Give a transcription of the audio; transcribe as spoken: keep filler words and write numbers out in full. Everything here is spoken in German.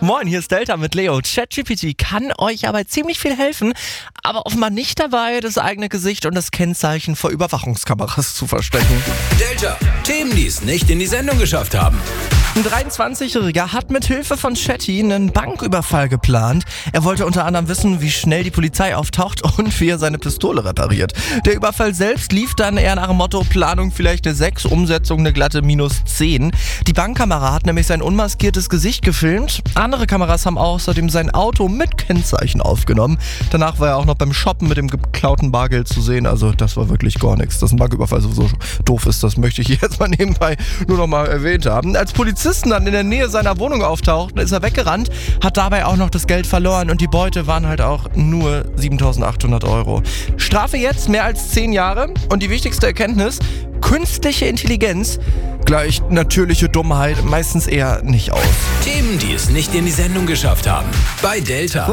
Moin, hier ist Delta mit Leo. ChatGPT kann euch aber ziemlich viel helfen, aber offenbar nicht dabei, das eigene Gesicht und das Kennzeichen vor Überwachungskameras zu verstecken. Delta, Themen, die es nicht in die Sendung geschafft haben. Ein dreiundzwanzigjähriger hat mit Hilfe von Chatty einen Banküberfall geplant. Er wollte unter anderem wissen, wie schnell die Polizei auftaucht und wie er seine Pistole repariert. Der Überfall selbst lief dann eher nach dem Motto Planung vielleicht eine sechs, Umsetzung eine glatte minus zehn. Die Bankkamera hat nämlich sein unmaskiertes Gesicht gefilmt. Andere Kameras haben außerdem sein Auto mit Kennzeichen aufgenommen. Danach war er auch noch beim Shoppen mit dem geklauten Bargeld zu sehen. Also das war wirklich gar nichts. Dass ein Banküberfall sowieso doof ist, das möchte ich hier jetzt mal nebenbei nur noch mal erwähnt haben. Als Polizisten dann in der Nähe seiner Wohnung auftauchten, ist er weggerannt, hat dabei auch noch das Geld verloren und die Beute waren halt auch nur siebentausendachthundert Euro. Strafe jetzt mehr als zehn Jahre und die wichtigste Erkenntnis: künstliche Intelligenz gleicht natürliche Dummheit meistens eher nicht aus. Themen, die es nicht in die Sendung geschafft haben. Bei Delta.